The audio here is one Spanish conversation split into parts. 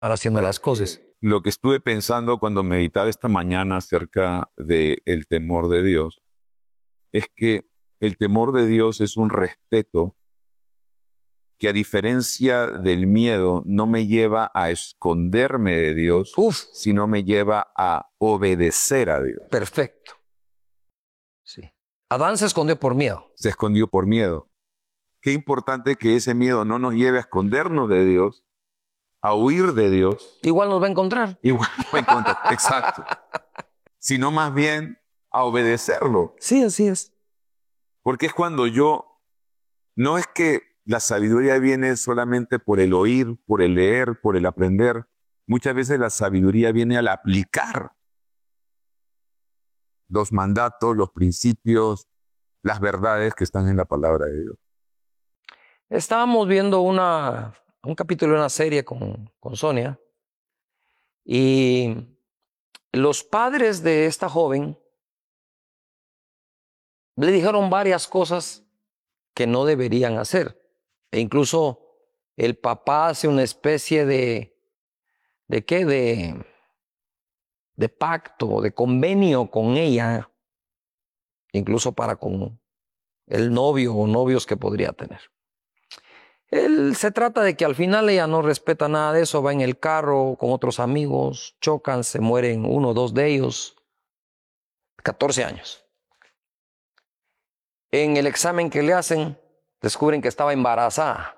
haciendo las cosas. Lo que estuve pensando cuando meditaba esta mañana acerca del temor de Dios es que el temor de Dios es un respeto que, a diferencia del miedo, no me lleva a esconderme de Dios, sino me lleva a obedecer a Dios. Perfecto. Sí. Adán se escondió por miedo. Se escondió por miedo. Qué importante que ese miedo no nos lleve a escondernos de Dios, a huir de Dios. Igual nos va a encontrar. Igual nos va a encontrar, exacto. Sino más bien a obedecerlo. Sí, así es. Porque es cuando no es que la sabiduría viene solamente por el oír, por el leer, por el aprender. Muchas veces la sabiduría viene al aplicar los mandatos, los principios, las verdades que están en la palabra de Dios. Estábamos viendo un capítulo de una serie con Sonia, y los padres de esta joven le dijeron varias cosas que no deberían hacer. E incluso el papá hace una especie de pacto, de convenio con ella, incluso para con el novio o novios que podría tener. Se trata de que al final ella no respeta nada de eso, va en el carro con otros amigos, chocan, se mueren 1 o 2 de ellos, 14 años. En el examen que le hacen, descubren que estaba embarazada.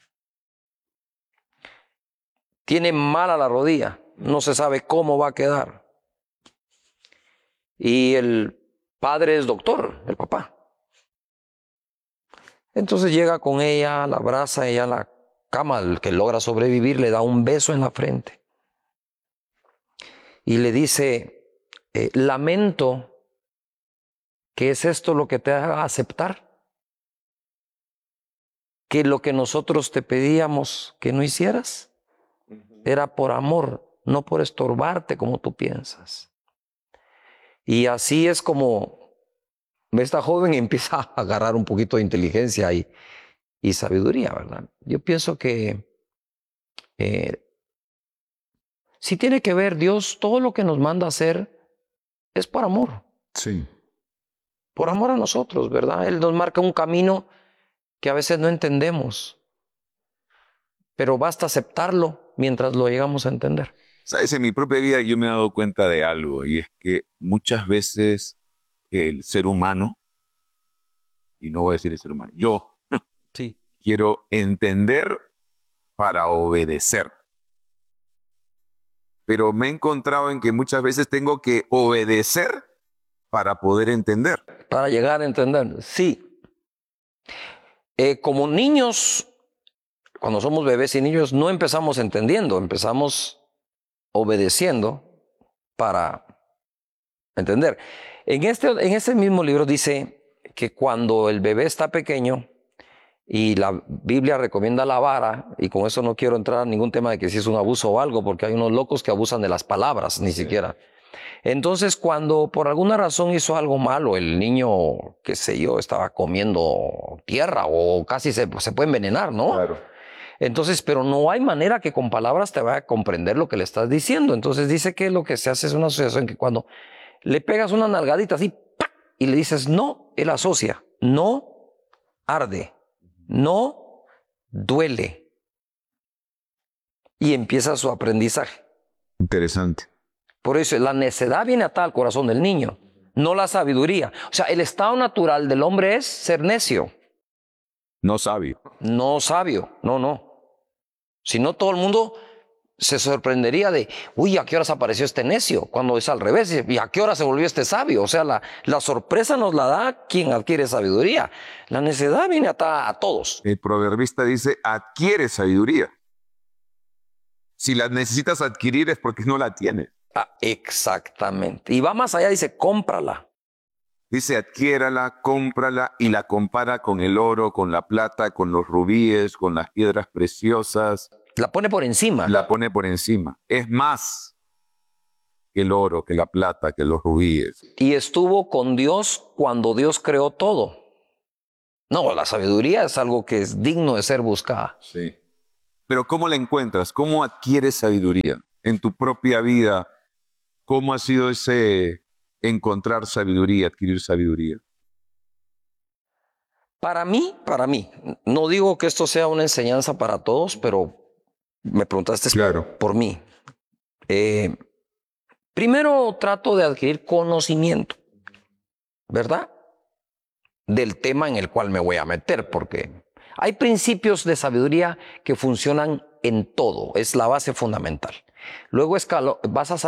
Tiene mala la rodilla, no se sabe cómo va a quedar. Y el padre es doctor, el papá. Entonces llega con ella, la abraza, ella en la cama, el que logra sobrevivir le da un beso en la frente. Y le dice, lamento que es esto lo que te haga aceptar. Que lo que nosotros te pedíamos que no hicieras era por amor, no por estorbarte como tú piensas. Y así es como esta joven empieza a agarrar un poquito de inteligencia y sabiduría, ¿verdad? Yo pienso que si tiene que ver Dios, todo lo que nos manda a hacer es por amor. Sí. Por amor a nosotros, ¿verdad? Él nos marca un camino que a veces no entendemos, pero basta aceptarlo mientras lo llegamos a entender. Sabes, en mi propia vida yo me he dado cuenta de algo, y es que muchas veces el ser humano, y no voy a decir el ser humano, yo Sí. quiero entender para obedecer. Pero me he encontrado en que muchas veces tengo que obedecer para poder entender. Para llegar a entender, sí. Como niños, cuando somos bebés y niños, no empezamos entendiendo, empezamos obedeciendo para entender. En este mismo libro dice que cuando el bebé está pequeño, y la Biblia recomienda la vara, y con eso no quiero entrar en ningún tema de que si es un abuso o algo, porque hay unos locos que abusan de las palabras, ni siquiera. Entonces, cuando por alguna razón hizo algo malo, el niño, qué sé yo, estaba comiendo tierra o casi se puede envenenar, ¿no? Claro. Entonces, pero no hay manera que con palabras te vaya a comprender lo que le estás diciendo. Entonces dice que lo que se hace es una asociación, que cuando le pegas una nalgadita así, ¡pac!, y le dices no, él asocia, no arde, no duele, y empieza su aprendizaje. Interesante. Por eso la necedad viene atada al corazón del niño, no la sabiduría. O sea, el estado natural del hombre es ser necio. No sabio. No sabio, no. Si no, todo el mundo se sorprendería de, uy, ¿a qué horas apareció este necio? Cuando es al revés, ¿y a qué hora se volvió este sabio? O sea, la sorpresa nos la da quien adquiere sabiduría. La necedad viene atada a todos. El proverbista dice, adquiere sabiduría. Si la necesitas adquirir es porque no la tienes. Exactamente. Y va más allá, dice, cómprala. Dice, adquiérala, cómprala, y la compara con el oro, con la plata, con los rubíes, con las piedras preciosas. La pone por encima. La pone por encima. Es más que el oro, que la plata, que los rubíes. Y estuvo con Dios cuando Dios creó todo. No, la sabiduría es algo que es digno de ser buscada. Sí. Pero ¿cómo la encuentras? ¿Cómo adquieres sabiduría en tu propia vida? ¿Cómo ha sido ese encontrar sabiduría, adquirir sabiduría? Para mí, no digo que esto sea una enseñanza para todos, pero me preguntaste Claro. por mí. Primero trato de adquirir conocimiento, ¿verdad? Del tema en el cual me voy a meter, porque hay principios de sabiduría que funcionan en todo, es la base fundamental. Luego vas a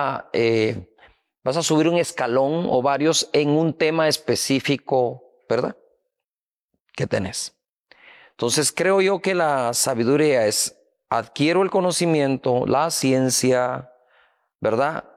subir un escalón o varios en un tema específico, ¿verdad? ¿Qué tenés? Entonces creo yo que la sabiduría es adquiero el conocimiento, la ciencia, ¿verdad?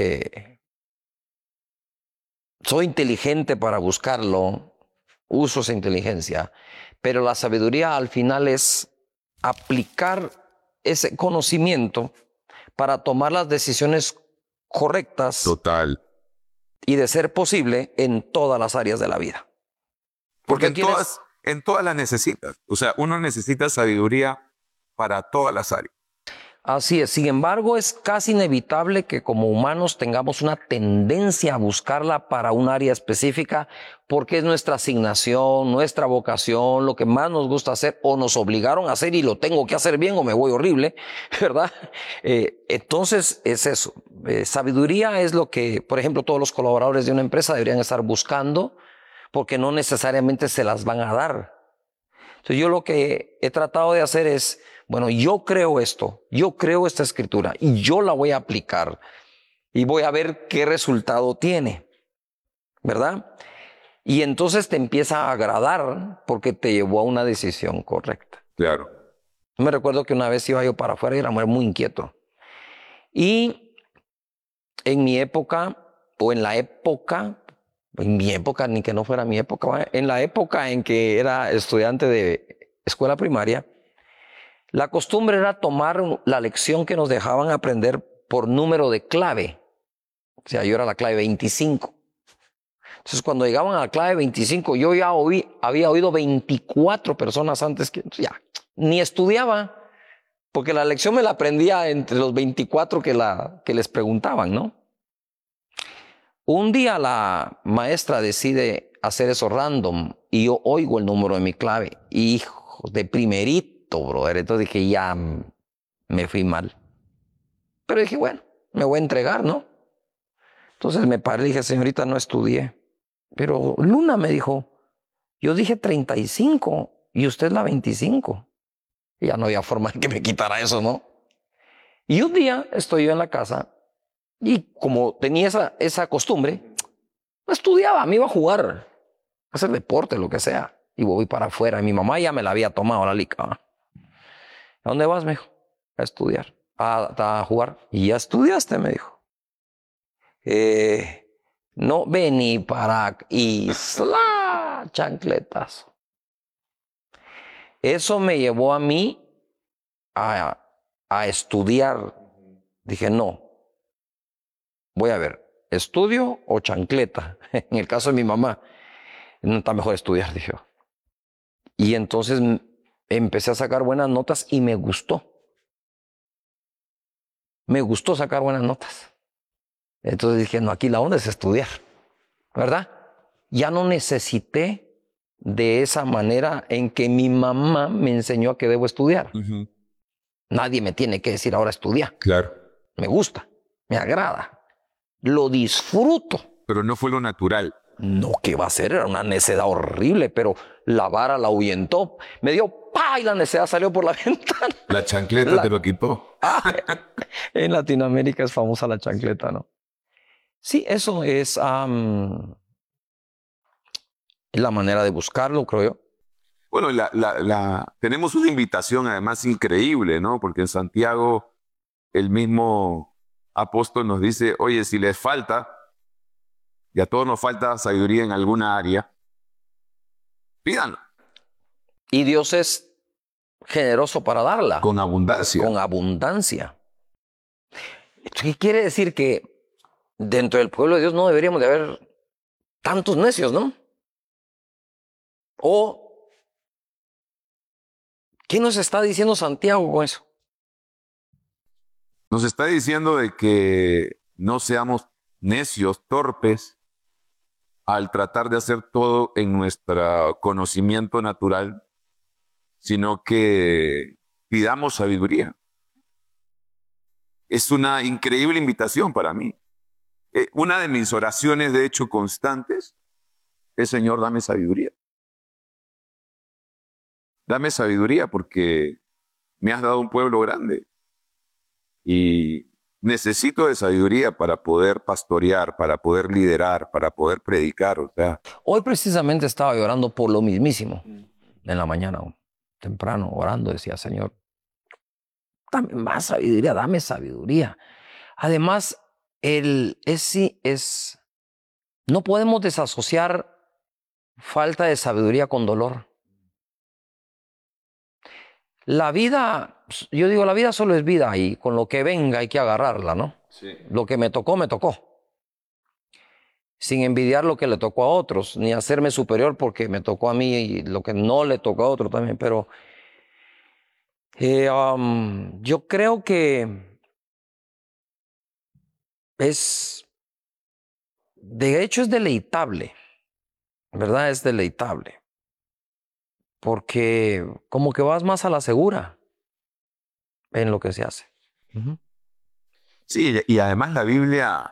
Soy inteligente para buscarlo, uso esa inteligencia, pero la sabiduría al final es aplicar ese conocimiento para tomar las decisiones correctas. Total. Y de ser posible en todas las áreas de la vida. Porque en todas las necesitas. O sea, uno necesita sabiduría para todas las áreas. Así es. Sin embargo, es casi inevitable que como humanos tengamos una tendencia a buscarla para un área específica porque es nuestra asignación, nuestra vocación, lo que más nos gusta hacer o nos obligaron a hacer y lo tengo que hacer bien o me voy horrible, ¿verdad? Entonces es eso. Sabiduría es lo que, por ejemplo, todos los colaboradores de una empresa deberían estar buscando porque no necesariamente se las van a dar. Entonces yo lo que he tratado de hacer es, bueno, yo creo esto, yo creo esta escritura y yo la voy a aplicar y voy a ver qué resultado tiene, ¿verdad? Y entonces te empieza a agradar porque te llevó a una decisión correcta. Claro. Yo me recuerdo que una vez iba yo para afuera y era muy inquieto. Y en mi época, ni que no fuera mi época, en la época en que era estudiante de escuela primaria, la costumbre era tomar la lección que nos dejaban aprender por número de clave. O sea, yo era la clave 25. Entonces, cuando llegaban a la clave 25, yo ya había oído 24 personas antes que ya ni estudiaba, porque la lección me la aprendía entre los 24 que les preguntaban, ¿no? Un día la maestra decide hacer eso random y yo oigo el número de mi clave. Hijo, de primerito, brother. Entonces dije, ya me fui mal. Pero dije, bueno, me voy a entregar, ¿no? Entonces me paré y dije, señorita, no estudié. Pero Luna me dijo, yo dije 35 y usted la 25. Y ya no había forma de que me quitara eso, ¿no? Y un día estoy yo en la casa y como tenía esa costumbre, no estudiaba, me iba a jugar, a hacer deporte, lo que sea. Y voy para afuera. Y mi mamá ya me la había tomado la lica. ¿A dónde vas? Me dijo. A estudiar. A jugar. ¿Y ya estudiaste? Me dijo. No vení para Isla chancletazo. Eso me llevó a mí a estudiar. Dije, no. Voy a ver, ¿estudio o chancleta? En el caso de mi mamá, no está mejor estudiar, dije. Y entonces empecé a sacar buenas notas y me gustó. Me gustó sacar buenas notas. Entonces dije, no, aquí la onda es estudiar, ¿verdad? Ya no necesité de esa manera en que mi mamá me enseñó a que debo estudiar. Uh-huh. Nadie me tiene que decir ahora estudiar. Claro. Me gusta, me agrada, lo disfruto. Pero no fue lo natural. No, ¿qué va a ser? Era una necedad horrible, pero la vara la ahuyentó. Me dio ¡pa! Y la necedad salió por la ventana. La chancleta te lo quitó. En Latinoamérica es famosa la chancleta, ¿no? Sí, eso es la manera de buscarlo, creo yo. Bueno, tenemos una invitación además increíble, ¿no? Porque en Santiago el mismo apóstol nos dice, oye, si les falta, y a todos nos falta sabiduría en alguna área, pídanlo. Y Dios es generoso para darla. Con abundancia. Con abundancia. ¿Qué quiere decir? Que dentro del pueblo de Dios no deberíamos de haber tantos necios, ¿no? O ¿Qué nos está diciendo Santiago con eso? Nos está diciendo de que no seamos necios, torpes, al tratar de hacer todo en nuestro conocimiento natural, sino que pidamos sabiduría. Es una increíble invitación para mí. Una de mis oraciones, de hecho, constantes, es: Señor, dame sabiduría. Dame sabiduría porque me has dado un pueblo grande y necesito de sabiduría para poder pastorear, para poder liderar, para poder predicar. O sea, Hoy precisamente estaba llorando por lo mismísimo. En la mañana, temprano, orando, decía, Señor, dame más sabiduría, dame sabiduría. Además, no podemos desasociar falta de sabiduría con dolor. La vida, yo digo, la vida solo es vida y con lo que venga hay que agarrarla, ¿no? sí. Lo que me tocó, me tocó. Sin envidiar lo que le tocó a otros, ni hacerme superior porque me tocó a mí y lo que no le tocó a otro también. Pero yo creo que de hecho es deleitable, ¿verdad? Es deleitable. Porque como que vas más a la segura en lo que se hace. Uh-huh. Sí, y además la Biblia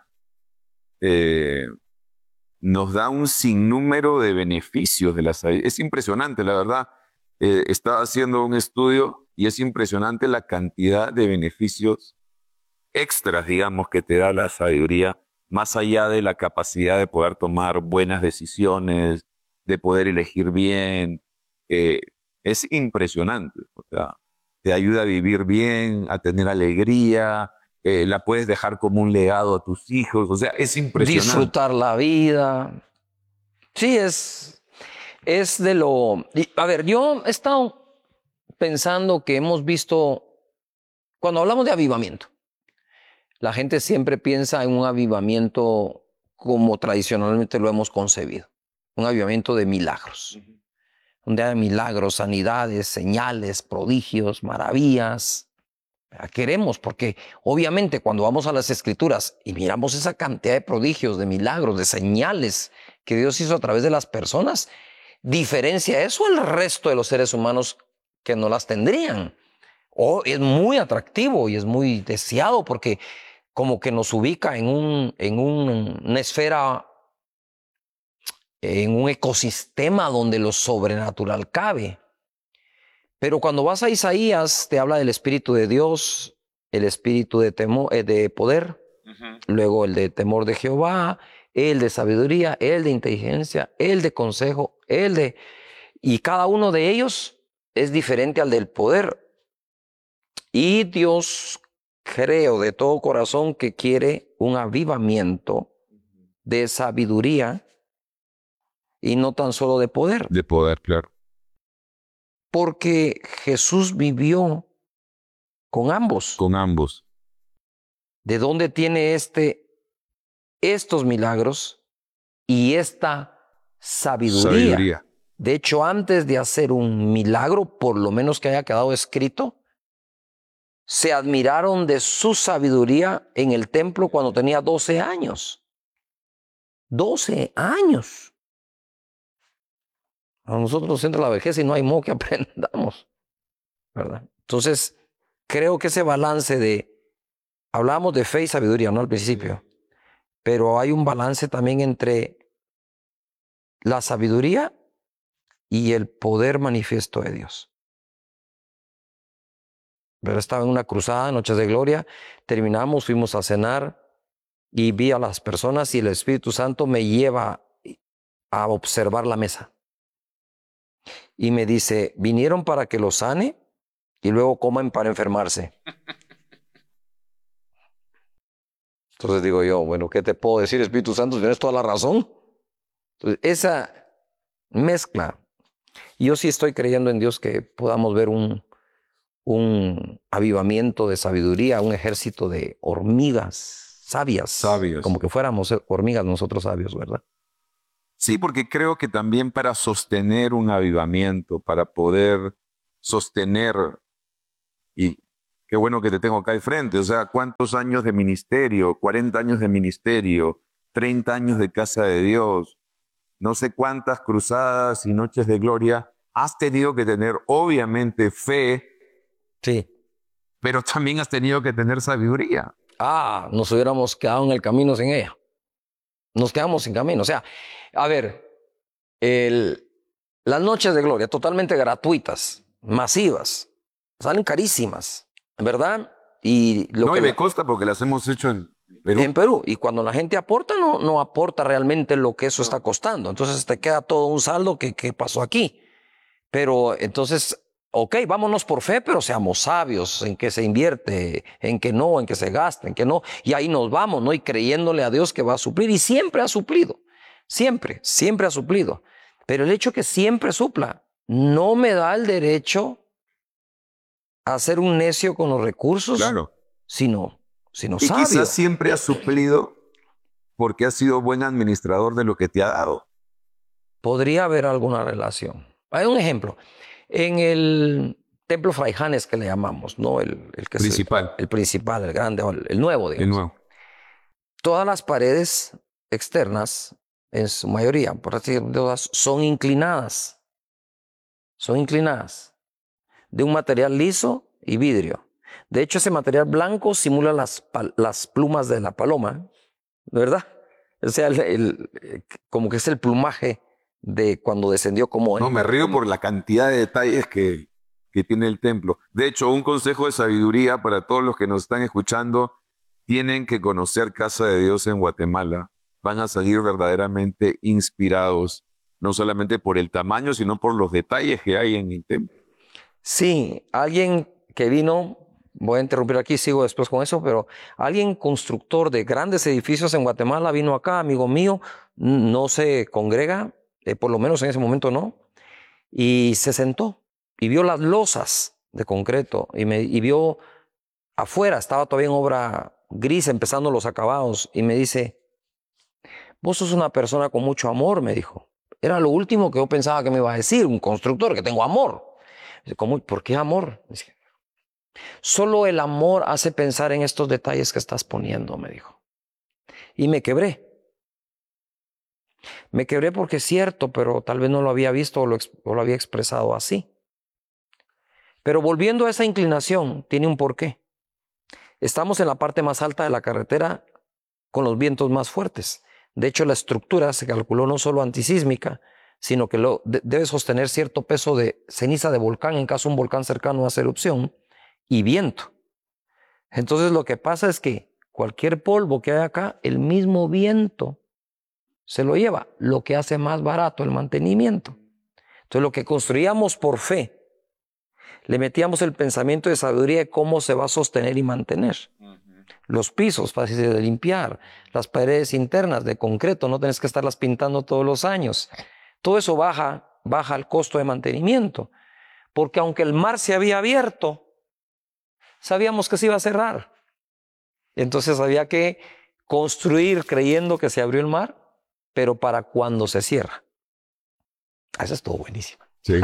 nos da un sinnúmero de beneficios de la sabiduría. Es impresionante, la verdad. Estaba haciendo un estudio y es impresionante la cantidad de beneficios extras, digamos, que te da la sabiduría, más allá de la capacidad de poder tomar buenas decisiones, de poder elegir bien. Es impresionante. O sea, te ayuda a vivir bien, a tener alegría, la puedes dejar como un legado a tus hijos. O sea, es impresionante. Disfrutar la vida. Sí, es de lo... A ver, yo he estado pensando que hemos visto, cuando hablamos de avivamiento, la gente siempre piensa en un avivamiento como tradicionalmente lo hemos concebido, un avivamiento de milagros, donde hay milagros, sanidades, señales, prodigios, maravillas. Queremos, porque obviamente cuando vamos a las Escrituras y miramos esa cantidad de prodigios, de milagros, de señales que Dios hizo a través de las personas, diferencia eso al resto de los seres humanos que no las tendrían. O es muy atractivo y es muy deseado porque como que nos ubica en una esfera, en un ecosistema donde lo sobrenatural cabe. Pero cuando vas a Isaías, te habla del Espíritu de Dios, el Espíritu de poder, luego el de temor de Jehová, el de sabiduría, el de inteligencia, el de consejo, y cada uno de ellos es diferente al del poder. Y Dios, creo de todo corazón que quiere un avivamiento de sabiduría y no tan solo de poder. De poder, claro. Porque Jesús vivió con ambos. Con ambos. ¿De dónde tiene estos milagros y esta sabiduría? De hecho, antes de hacer un milagro, por lo menos que haya quedado escrito, se admiraron de su sabiduría en el templo cuando tenía 12 años. 12 años. A nosotros nos entra la vejez y no hay modo que aprendamos, ¿verdad? Entonces, creo que ese balance hablamos de fe y sabiduría, ¿no? Al principio. Pero hay un balance también entre la sabiduría y el poder manifiesto de Dios. Pero estaba en una cruzada, Noches de Gloria, terminamos, fuimos a cenar y vi a las personas y el Espíritu Santo me lleva a observar la mesa. Y me dice, vinieron para que los sane y luego coman para enfermarse. Entonces digo yo, bueno, ¿qué te puedo decir, Espíritu Santo? Tienes toda la razón. Entonces, esa mezcla, yo sí estoy creyendo en Dios que podamos ver un avivamiento de sabiduría, un ejército de hormigas sabias. Como que fuéramos hormigas nosotros sabios, ¿verdad? Sí, porque creo que también para sostener un avivamiento, para poder sostener, y qué bueno que te tengo acá al frente, o sea, ¿cuántos años de ministerio? 40 años de ministerio, 30 años de casa de Dios, no sé cuántas cruzadas y noches de gloria. Has tenido que tener, obviamente, fe, Sí. pero también has tenido que tener sabiduría. Nos hubiéramos quedado en el camino sin ella. Nos quedamos sin camino. O sea, a ver, las noches de gloria totalmente gratuitas, masivas, salen carísimas, ¿verdad? Y lo No, que y me consta porque las hemos hecho en Perú. en Perú, y cuando la gente aporta, no aporta realmente lo que eso está costando. Entonces te queda todo un saldo que pasó aquí. Pero entonces, ok, vámonos por fe, pero seamos sabios en que se invierte, en que no, en que se gasta, en que no. Y ahí nos vamos, ¿no? Y creyéndole a Dios que va a suplir. Y siempre ha suplido. Siempre, siempre ha suplido. Pero el hecho que siempre supla no me da el derecho a ser un necio con los recursos, Claro. sino Y sabio. quizás siempre has suplido porque has sido buen administrador de lo que te ha dado. Podría haber alguna relación. Hay un ejemplo. En el templo Fray Janes, que le llamamos, ¿no? El que Principal. Es el principal, el grande, o el nuevo, De digamos. nuevo. Todas las paredes externas, en su mayoría, por así decirlo, son inclinadas. Son inclinadas. De un material liso y vidrio. De hecho, ese material blanco simula las plumas de la paloma, ¿verdad? O sea, como que es el plumaje de cuando descendió como... No, me río por la cantidad de detalles que tiene el templo. De hecho, un consejo de sabiduría para todos los que nos están escuchando, tienen que conocer Casa de Dios en Guatemala. Van a salir verdaderamente inspirados, no solamente por el tamaño, sino por los detalles que hay en el templo. Sí, alguien que vino, voy a interrumpir aquí, sigo después con eso, pero alguien constructor de grandes edificios en Guatemala vino acá, amigo mío, no se congrega, por lo menos en ese momento no, y se sentó y vio las losas de concreto y vio afuera, estaba todavía en obra gris, empezando los acabados, y me dice, vos sos una persona con mucho amor, me dijo. Era lo último que yo pensaba que me iba a decir, un constructor, que tengo amor. Dice, ¿cómo? ¿Por qué amor? Dice, solo el amor hace pensar en estos detalles que estás poniendo, me dijo. Y me quebré. Me quebré porque es cierto, pero tal vez no lo había visto o lo había expresado así. Pero volviendo a esa inclinación, tiene un porqué. Estamos en la parte más alta de la carretera con los vientos más fuertes. De hecho, la estructura se calculó no solo antisísmica, sino que debe sostener cierto peso de ceniza de volcán en caso un volcán cercano haga erupción y viento. Entonces lo que pasa es que cualquier polvo que hay acá, el mismo viento se lo lleva, lo que hace más barato el mantenimiento. Entonces lo que construíamos por fe, le metíamos el pensamiento de sabiduría de cómo se va a sostener y mantener. Los pisos fáciles de limpiar, las paredes internas de concreto, no tenés que estarlas pintando todos los años. Todo eso baja el costo de mantenimiento, porque aunque el mar se había abierto, sabíamos que se iba a cerrar. Entonces había que construir creyendo que se abrió el mar, pero para cuando se cierra. Esa estuvo buenísima. Sí.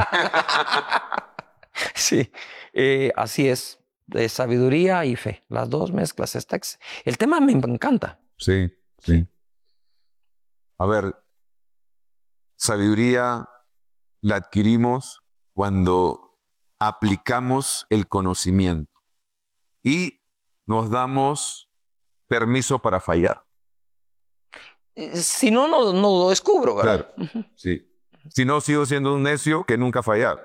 Sí, así es. De sabiduría y fe. Las dos mezclas. El tema me encanta. Sí, sí. A ver, sabiduría la adquirimos cuando aplicamos el conocimiento y nos damos permiso para fallar. Si no lo descubro, ¿verdad? Claro, sí. Si no, sigo siendo un necio que nunca fallar.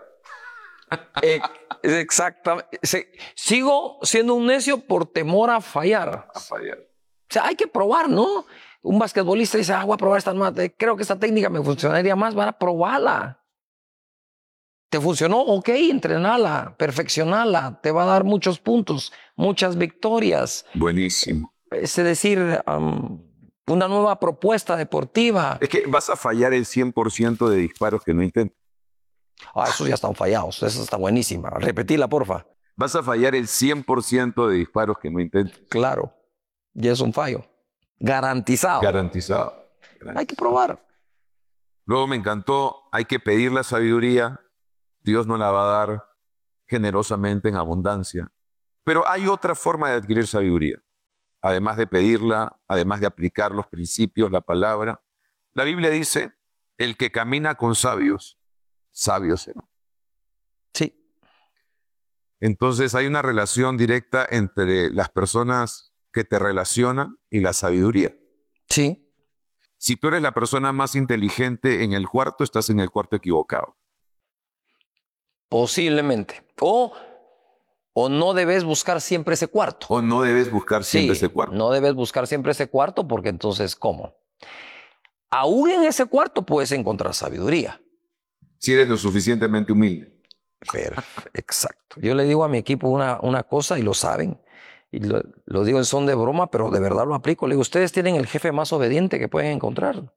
Exactamente. Sigo siendo un necio por temor a fallar. A fallar. O sea, hay que probar, ¿no? Un basquetbolista dice, voy a probar esta nueva, creo que esta técnica me funcionaría más, van a probarla. ¿Te funcionó? Ok, entrenala, perfeccionala, te va a dar muchos puntos, muchas victorias. Buenísimo. Es decir, una nueva propuesta deportiva. Es que vas a fallar el 100% de disparos que no intentes. Esos ya están fallados, esa está buenísima. Repetila, porfa. Vas a fallar el 100% de disparos que no intentes. Claro, ya es un fallo. Garantizado. Garantizado. Hay que probar. Luego me encantó, hay que pedir la sabiduría, Dios nos la va a dar, generosamente en abundancia. Pero hay otra forma de adquirir sabiduría, además de pedirla, además de aplicar los principios, la palabra. La Biblia dice, el que camina con sabios, sabio será. Sí. Entonces hay una relación directa entre las personas que te relacionan y la sabiduría. Sí. Si tú eres la persona más inteligente en el cuarto, estás en el cuarto equivocado. Posiblemente. O no debes buscar siempre ese cuarto. O no debes buscar siempre Sí, ese cuarto. no debes buscar siempre ese cuarto porque entonces, ¿cómo? Aún en ese cuarto puedes encontrar sabiduría. Si eres lo suficientemente humilde. Exacto. Yo le digo a mi equipo una cosa y lo saben. Y lo digo en son de broma, pero de verdad lo aplico. Le digo, ustedes tienen el jefe más obediente que pueden encontrar.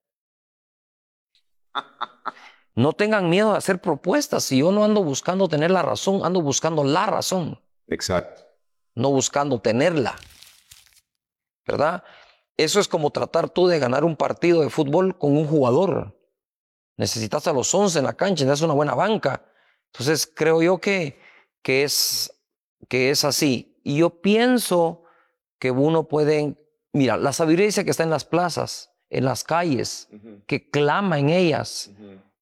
No tengan miedo de hacer propuestas. Si yo no ando buscando tener la razón, ando buscando la razón. Exacto. No buscando tenerla. ¿Verdad? Eso es como tratar tú de ganar un partido de fútbol con un jugador. Necesitas a los 11 en la cancha, necesitas una buena banca. Entonces creo yo que es así. Y yo pienso que uno puede... Mira, la sabiduría dice que está en las plazas, en las calles, que clama en ellas.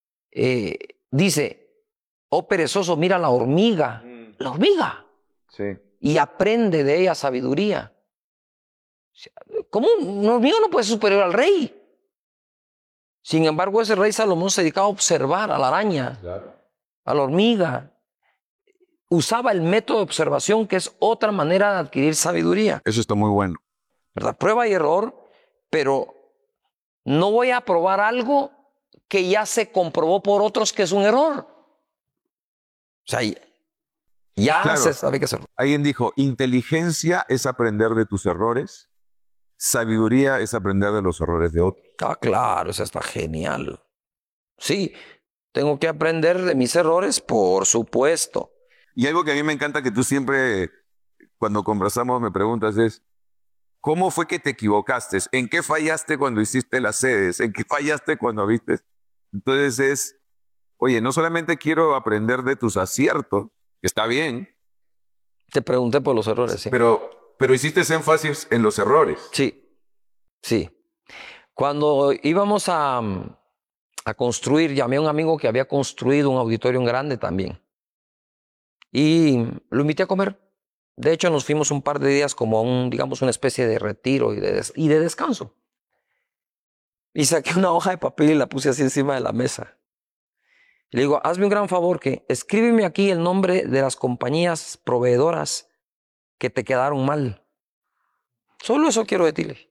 Dice, oh perezoso, mira la hormiga. La hormiga. Sí. Y aprende de ella sabiduría. ¿Cómo una hormiga no puede ser superior al rey? Sin embargo, ese rey Salomón se dedicaba a observar a la araña, Claro. a la hormiga. Usaba el método de observación, que es otra manera de adquirir sabiduría. Eso está muy bueno. ¿Verdad? Prueba y error, pero no voy a probar algo que ya se comprobó por otros que es un error. O sea, ya Claro. se sabe que es error. Alguien dijo, inteligencia es aprender de tus errores, sabiduría es aprender de los errores de otros. Ah, claro, eso está genial. Sí, tengo que aprender de mis errores, por supuesto. Y algo que a mí me encanta que tú siempre, cuando conversamos, me preguntas es, ¿cómo fue que te equivocaste? ¿En qué fallaste cuando hiciste las sedes? ¿En qué fallaste cuando viste? Entonces es, oye, no solamente quiero aprender de tus aciertos, que está bien, Te pregunté por los errores, sí. pero hiciste énfasis en los errores. Sí, sí. Cuando íbamos a construir, llamé a un amigo que había construido un auditorio grande también. Y lo invité a comer. De hecho, nos fuimos un par de días como a digamos, una especie de retiro y de descanso. Y saqué una hoja de papel y la puse así encima de la mesa. Y le digo, hazme un gran favor, que escríbeme aquí el nombre de las compañías proveedoras que te quedaron mal. Solo eso quiero decirle.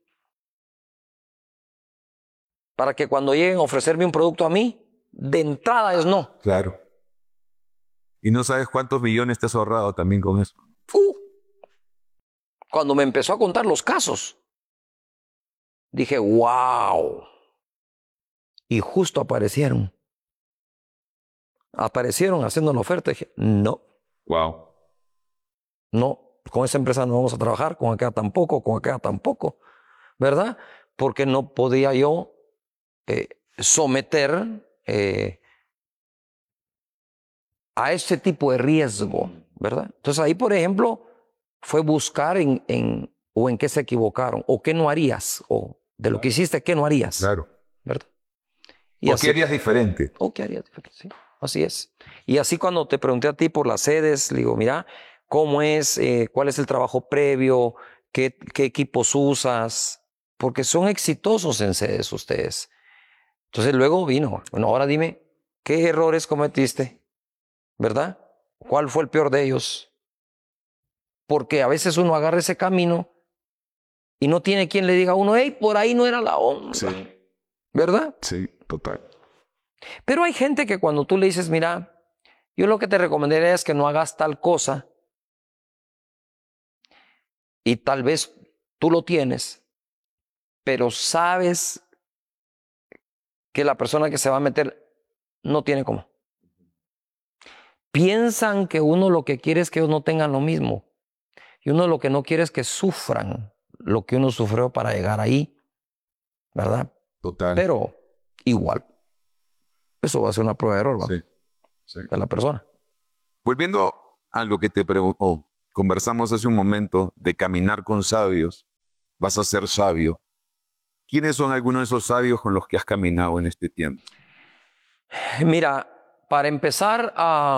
Para que cuando lleguen a ofrecerme un producto a mí, de entrada es no. Claro. Y no sabes cuántos millones te has ahorrado también con eso. Cuando me empezó a contar los casos, dije, wow. Y justo aparecieron. Aparecieron haciendo la oferta. Dije, no, Wow. no, con esa empresa no vamos a trabajar, con aquella tampoco, con aquella tampoco, ¿verdad? Porque no podía yo someter a este tipo de riesgo, ¿verdad? Entonces ahí, por ejemplo, fue buscar o en qué se equivocaron, o qué no harías, o de lo que hiciste, qué no harías, Claro. ¿verdad? ¿O qué harías diferente? ¿O qué harías diferente? Sí, así es. Y así cuando te pregunté a ti por las sedes, le digo, mira, ¿cómo es? ¿Cuál es el trabajo previo? ¿Qué equipos usas? Porque son exitosos en sedes ustedes. Entonces luego vino, bueno, ahora dime, ¿qué errores cometiste? ¿Verdad? ¿Cuál fue el peor de ellos? Porque a veces uno agarra ese camino y no tiene quien le diga a uno, hey, por ahí no era la onda. Sí. ¿Verdad? Sí, total. Pero hay gente que cuando tú le dices, mira, yo lo que te recomendaría es que no hagas tal cosa y tal vez tú lo tienes, pero sabes que la persona que se va a meter no tiene cómo. Piensan que uno lo que quiere es que ellos no tengan lo mismo. Y uno lo que no quiere es que sufran lo que uno sufrió para llegar ahí, ¿verdad? Total. Pero igual, eso va a ser una prueba de error, ¿va? Sí, sí. De la persona. Volviendo a lo que te preguntó, conversamos hace un momento de caminar con sabios, vas a ser sabio. ¿Quiénes son algunos de esos sabios con los que has caminado en este tiempo? Mira, para empezar,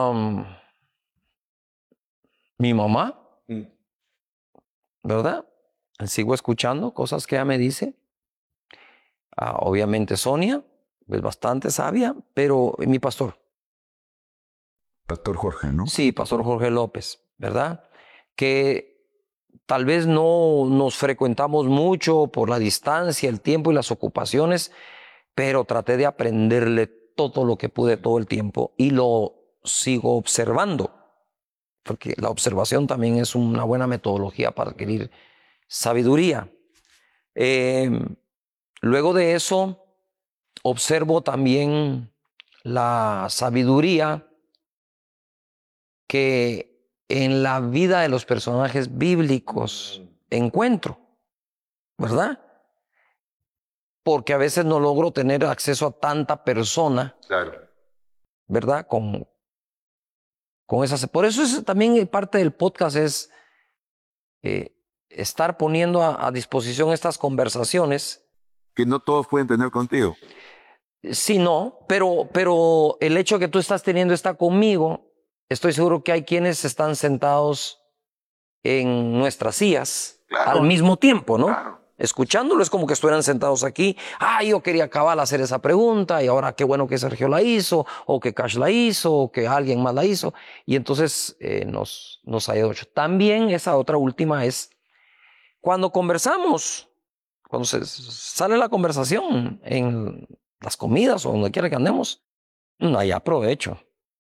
mi mamá, ¿verdad? Sigo escuchando cosas que ella me dice. Obviamente Sonia, es bastante sabia, pero mi pastor. Pastor Jorge, ¿no? Sí, Pastor Jorge López, ¿verdad? Que tal vez no nos frecuentamos mucho por la distancia, el tiempo y las ocupaciones, pero traté de aprenderle todo lo que pude todo el tiempo y lo sigo observando, porque la observación también es una buena metodología para adquirir sabiduría. Luego de eso, observo también la sabiduría que en la vida de los personajes bíblicos encuentro, ¿verdad? Porque a veces no logro tener acceso a tanta persona, Claro. ¿verdad? Con esas. Por eso es también parte del podcast es estar poniendo a disposición estas conversaciones. Que no todos pueden tener contigo. Sí, no, pero el hecho de que tú estás teniendo esta conmigo, estoy seguro que hay quienes están sentados en nuestras sillas al mismo tiempo, ¿no? Claro. Escuchándolo es como que estuvieran sentados aquí. Yo quería acabar de hacer esa pregunta y ahora qué bueno que Sergio la hizo, o que Cash la hizo, o que alguien más la hizo. Y entonces nos ha ido mucho. También esa otra última es cuando conversamos, cuando sale la conversación en las comidas o donde quiera que andemos, ahí aprovecho.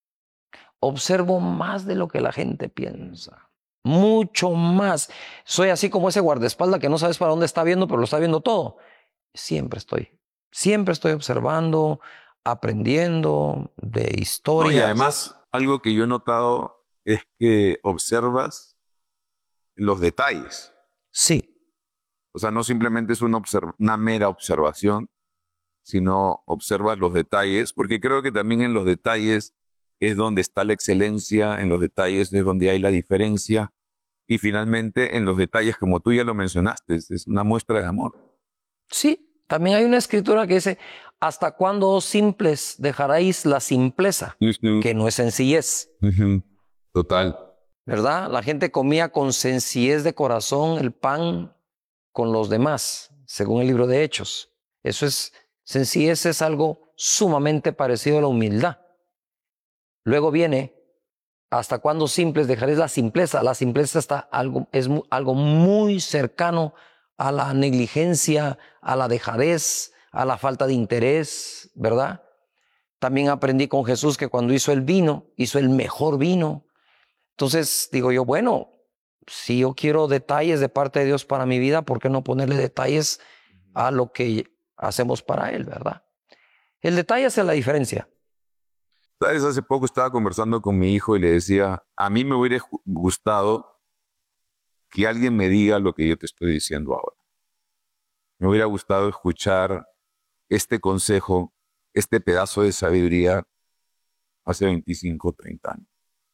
Observo más de lo que la gente piensa. Mucho más. Soy así como ese guardaespaldas que no sabes para dónde está viendo, pero lo está viendo todo. Siempre estoy observando, aprendiendo de No, historias. y además, algo que yo he notado es que observas los detalles. Sí, O sea, no simplemente es una mera observación, sino observas los detalles, porque creo que también en los detalles es donde está la excelencia, en los detalles es donde hay la diferencia, y finalmente en los detalles, como tú ya lo mencionaste, es una muestra de amor. sí. También hay una escritura que dice, ¿hasta cuándo, oh simples, dejaréis la simpleza? Que no es sencillez. Total. ¿Verdad? La gente comía con sencillez de corazón el pan con los demás, según el libro de Hechos. Sencillez es algo sumamente parecido a la humildad. Luego viene, ¿hasta cuándo simples dejaréis la simpleza? La simpleza es algo muy cercano a la negligencia, a la dejadez, a la falta de interés, ¿verdad? También aprendí con Jesús que cuando hizo el vino, hizo el mejor vino. Entonces digo yo, bueno, si yo quiero detalles de parte de Dios para mi vida, ¿por qué no ponerle detalles a lo que hacemos para Él, verdad? El detalle hace la diferencia. ¿Sabes? Hace poco estaba conversando con mi hijo y le decía, a mí me hubiera gustado que alguien me diga lo que yo te estoy diciendo ahora. Me hubiera gustado escuchar este consejo, este pedazo de sabiduría hace 25, 30 años.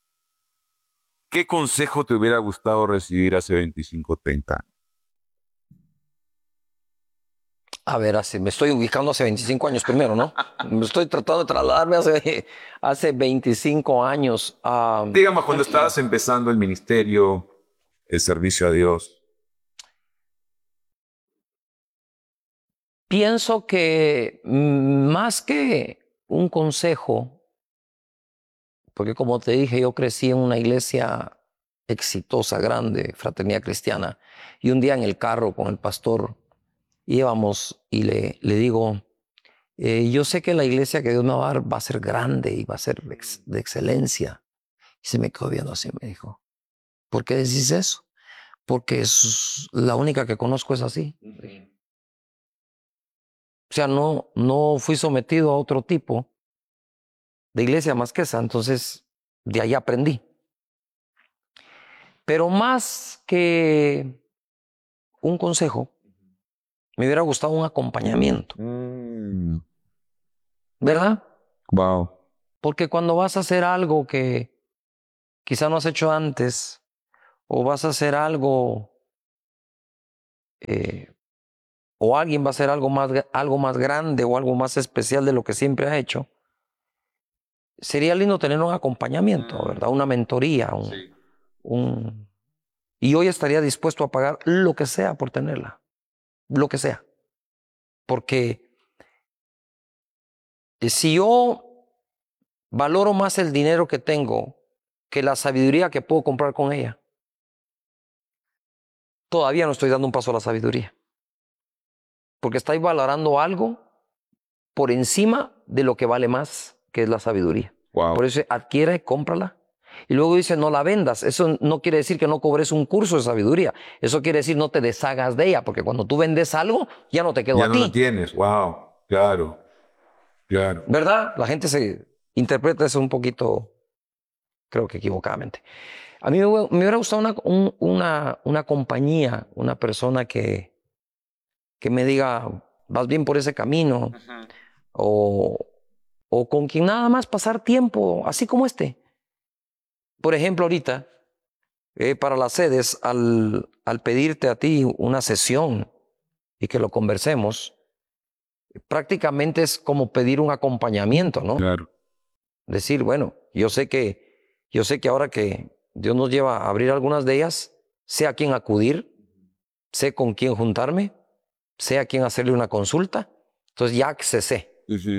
¿Qué consejo te hubiera gustado recibir hace 25, 30 años? A ver, me estoy ubicando hace 25 años primero, ¿no? Me estoy tratando de trasladarme hace 25 años. Digamos, cuando estabas empezando el ministerio, el servicio a Dios. Pienso que más que un consejo, porque como te dije, yo crecí en una iglesia exitosa, grande, Fraternidad Cristiana, y un día en el carro con el pastor íbamos y le digo, yo sé que la iglesia que Dios me va a dar va a ser grande y va a ser de excelencia. Y se me quedó viendo así, me dijo, ¿por qué decís eso? Porque es la única que conozco es así. O sea, no fui sometido a otro tipo de iglesia más que esa, entonces de ahí aprendí. Pero más que un consejo, me hubiera gustado un acompañamiento, ¿verdad? Wow. Porque cuando vas a hacer algo que quizá no has hecho antes, o vas a hacer algo, o alguien va a hacer algo más grande o algo más especial de lo que siempre ha hecho, sería lindo tener un acompañamiento, ¿verdad? Una mentoría, y hoy estaría dispuesto a pagar lo que sea por tenerla, lo que sea. Porque si yo valoro más el dinero que tengo que la sabiduría que puedo comprar con ella, todavía no estoy dando un paso a la sabiduría. Porque estoy valorando algo por encima de lo que vale más, que es la sabiduría. Wow. Por eso adquiere, cómprala. Y luego dice, no la vendas. Eso no quiere decir que no cobres un curso de sabiduría. Eso quiere decir no te deshagas de ella, porque cuando tú vendes algo, ya no te quedó Ya a no ti. la tienes. Wow. Claro. Claro. ¿Verdad? La gente se interpreta eso un poquito, creo que equivocadamente. A mí me hubiera gustado una compañía, una persona que me diga, vas bien por ese camino, o con quien nada más pasar tiempo, así como este. Por ejemplo, ahorita, para las sedes, al pedirte a ti una sesión y que lo conversemos, prácticamente es como pedir un acompañamiento, ¿no? Claro. Decir, bueno, yo sé que ahora que Dios nos lleva a abrir algunas de ellas, sé a quién acudir, sé con quién juntarme, sé a quién hacerle una consulta. Entonces ya accesé,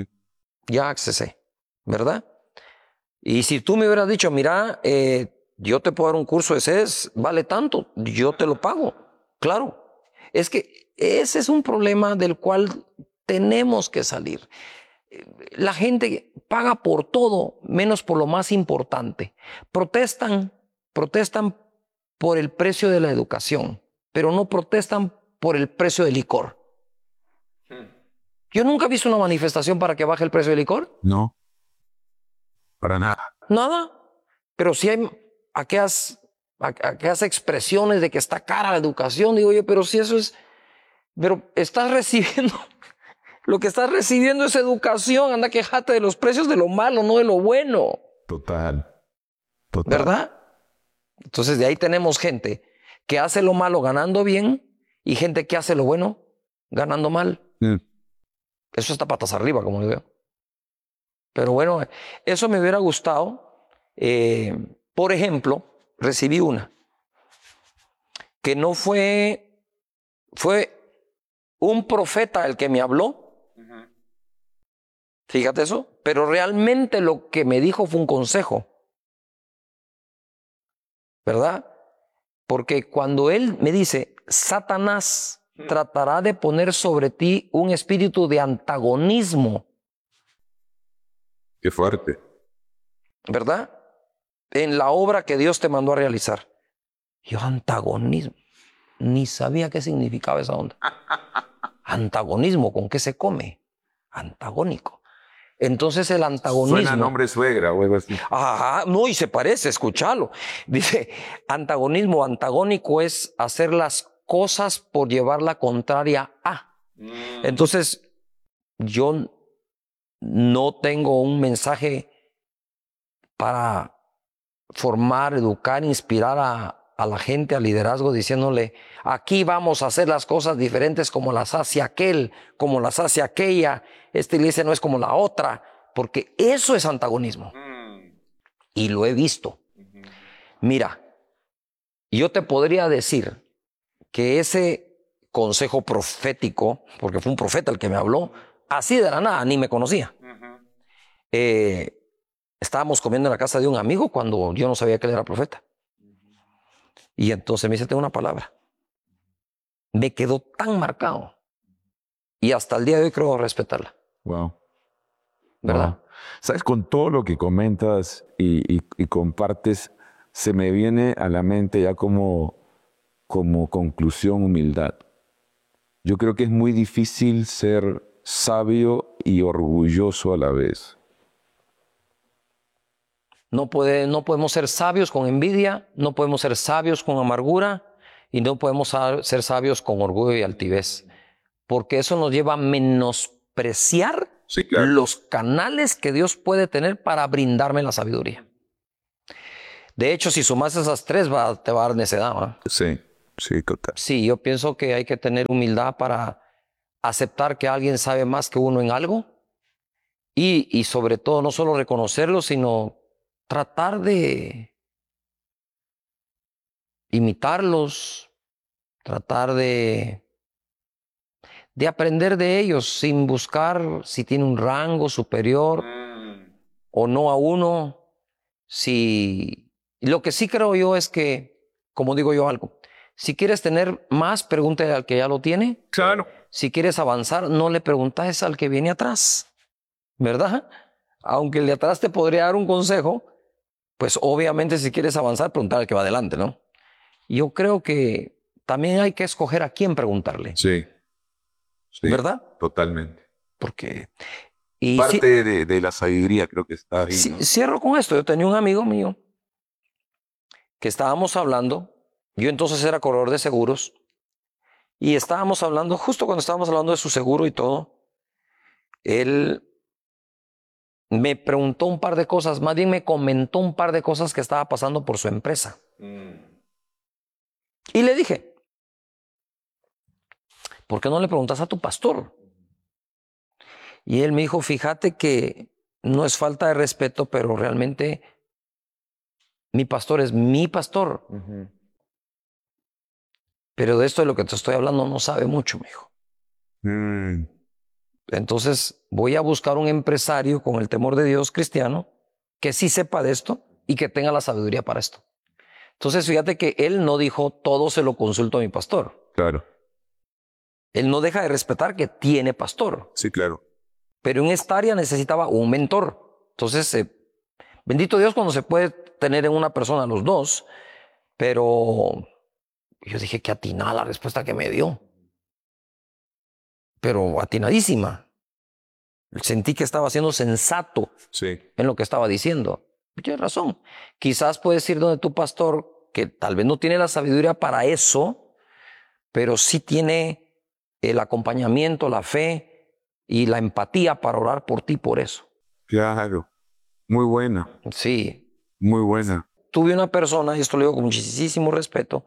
¿verdad? Y si tú me hubieras dicho, mira, yo te puedo dar un curso de sedes, vale tanto, yo te lo pago. Claro, es que ese es un problema del cual tenemos que salir. La gente paga por todo, menos por lo más importante. Protestan por el precio de la educación, pero no protestan por el precio del licor. Yo nunca he visto una manifestación para que baje el precio del licor. No. Para nada. Nada. Pero sí hay aquellas expresiones de que está cara la educación. Digo yo, pero si eso es... Pero estás recibiendo... Lo que estás recibiendo es educación. Anda, quejate de los precios de lo malo, no de lo bueno. Total. ¿Verdad? Entonces de ahí tenemos gente que hace lo malo ganando bien y gente que hace lo bueno ganando mal. Eso está patas arriba, como yo veo. Pero bueno, eso me hubiera gustado. Por ejemplo, recibí una que no fue un profeta el que me habló. Fíjate eso, pero realmente lo que me dijo fue un consejo, ¿verdad? Porque cuando él me dice, Satanás tratará de poner sobre ti un espíritu de antagonismo. Qué fuerte. ¿Verdad? En la obra que Dios te mandó a realizar. Yo, antagonismo. Ni sabía qué significaba esa onda. Antagonismo, ¿con qué se come? Antagónico. Entonces el antagonismo... Suena a nombre suegra o algo así. Ajá, no, y se parece, escúchalo. Dice, antagónico es hacer las cosas por llevar la contraria a. Entonces, yo no tengo un mensaje para formar, educar, inspirar a la gente, al liderazgo, diciéndole, aquí vamos a hacer las cosas diferentes como las hace aquel, como las hace aquella. Esta iglesia no es como la otra, porque eso es antagonismo. Y lo he visto. Mira, yo te podría decir que ese consejo profético, porque fue un profeta el que me habló, así de la nada, ni me conocía. Estábamos comiendo en la casa de un amigo cuando yo no sabía que él era profeta. Y entonces me dice, tengo una palabra. Me quedó tan marcado. Y hasta el día de hoy creo respetarla. Wow. ¿Verdad? Wow. Sabes, con todo lo que comentas y compartes, se me viene a la mente ya como conclusión humildad. Yo creo que es muy difícil ser sabio y orgulloso a la vez. No podemos ser sabios con envidia, no podemos ser sabios con amargura y no podemos ser sabios con orgullo y altivez, porque eso nos lleva a menospreciar los canales que Dios puede tener para brindarme la sabiduría. De hecho, si sumas esas tres, te va a dar necedad, ¿va? Sí, sí, total. Sí, yo pienso que hay que tener humildad para aceptar que alguien sabe más que uno en algo y sobre todo no solo reconocerlo, sino tratar de imitarlos, tratar de aprender de ellos sin buscar si tiene un rango superior o no a uno. Si lo que sí creo yo es que, como digo yo algo, si quieres tener más, pregúntale al que ya lo tiene. Claro. Si quieres avanzar, no le preguntes al que viene atrás, ¿verdad? Aunque el de atrás te podría dar un consejo, pues obviamente si quieres avanzar, preguntar al que va adelante, ¿no? Yo creo que también hay que escoger a quién preguntarle. Sí. Sí, ¿verdad? Totalmente. Porque... Y Parte de la sabiduría creo que está ahí, ¿no? Cierro con esto. Yo tenía un amigo mío que estábamos hablando. Yo entonces era corredor de seguros. Y estábamos hablando, justo cuando estábamos hablando de su seguro y todo, él me preguntó un par de cosas, más bien me comentó un par de cosas que estaba pasando por su empresa. Y le dije, ¿por qué no le preguntas a tu pastor? Y él me dijo, fíjate que no es falta de respeto, pero realmente mi pastor es mi pastor. Pero de esto de lo que te estoy hablando no sabe mucho, me dijo. Entonces voy a buscar un empresario con el temor de Dios cristiano que sí sepa de esto y que tenga la sabiduría para esto. Entonces fíjate que él no dijo todo se lo consulto a mi pastor. Claro. Él no deja de respetar que tiene pastor. Sí, claro. Pero en esta área necesitaba un mentor. Entonces, bendito Dios cuando se puede tener en una persona los dos, pero yo dije que atinada la respuesta que me dio. Pero atinadísima. Sentí que estaba siendo sensato en lo que estaba diciendo. Tienes razón. Quizás puedes ir donde tu pastor, que tal vez no tiene la sabiduría para eso, pero sí tiene el acompañamiento, la fe y la empatía para orar por ti por eso. Claro. Muy buena. Sí. Muy buena. Tuve una persona, y esto lo digo con muchísimo respeto,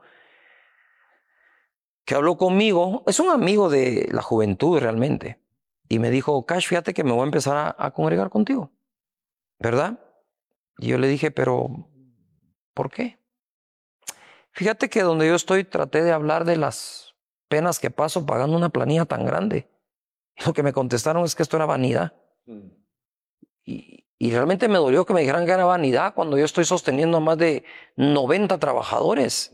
que habló conmigo, es un amigo de la juventud realmente, y me dijo, Cash, fíjate que me voy a empezar a congregar contigo, ¿verdad? Y yo le dije, pero ¿por qué? Fíjate que donde yo estoy traté de hablar de las penas que paso pagando una planilla tan grande. Y lo que me contestaron es que esto era vanidad. Y realmente me dolió que me dijeran que era vanidad cuando yo estoy sosteniendo a más de 90 trabajadores.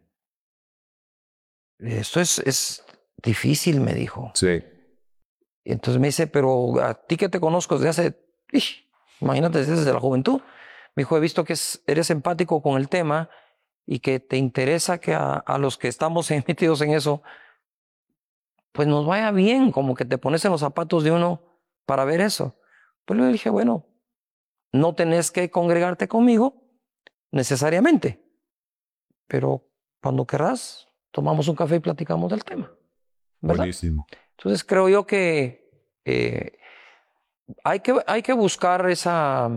Esto es difícil, me dijo. Sí. Y entonces me dice, pero a ti que te conozco desde hace, imagínate, desde la juventud. Me dijo, he visto que eres empático con el tema y que te interesa que a los que estamos metidos en eso, pues nos vaya bien, como que te pones en los zapatos de uno para ver eso. Pues le dije, bueno, no tenés que congregarte conmigo necesariamente, pero cuando querrás, tomamos un café y platicamos del tema, ¿verdad? Buenísimo. Entonces creo yo que hay que buscar esa